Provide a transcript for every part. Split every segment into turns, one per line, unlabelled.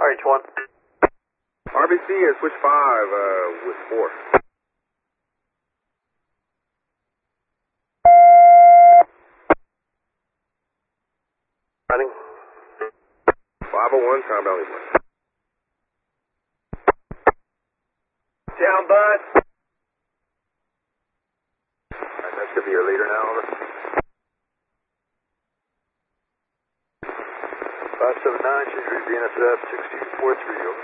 RH1.
RBC is switch 5 with 4.
Running.
501, time Valley 1.
Down, bud.
Alright, that should be your leader now, over.
579, should read BNSF 6243, over.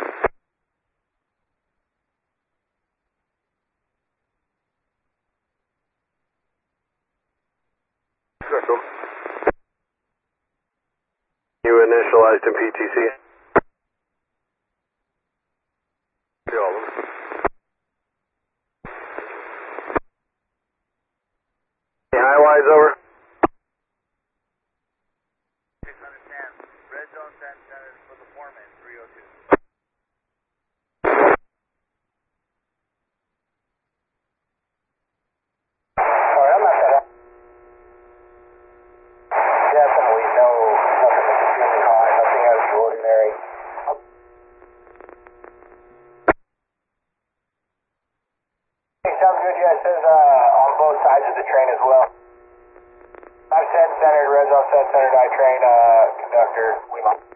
Correct, over.
You initialized in PTC?
Yeah, over.
Highwise, over.
610. Red zone center for the foreman, 302.
Alright, I'm not that. Definitely nothing extremely high, nothing out of the ordinary. Hey, sounds good, yeah, it says on both sides of the train as well. 510 centered, red zone set centered, I train conductor, Weemont.